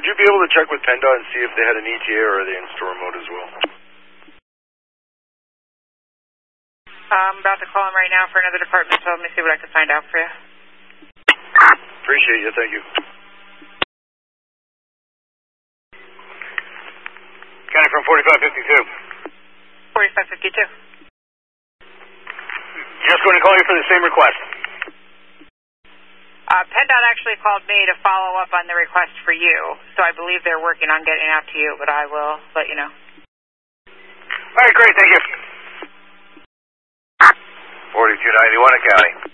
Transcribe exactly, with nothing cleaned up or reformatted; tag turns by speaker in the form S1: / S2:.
S1: would you be able to check with PennDOT and see if they had an E T A or are they in storm mode as well?
S2: I'm about to call him right now for another department, so let me see what I can find out for you.
S1: Appreciate you, thank you.
S3: County from forty-five fifty-two.
S2: forty-five fifty-two.
S3: Just going to call you for the same request.
S2: Uh, PennDOT actually called me to follow up on the request for you, so I believe they're working on getting out to you, but I will let you know.
S3: All right, great, thank you.
S4: forty-two ninety-one, County.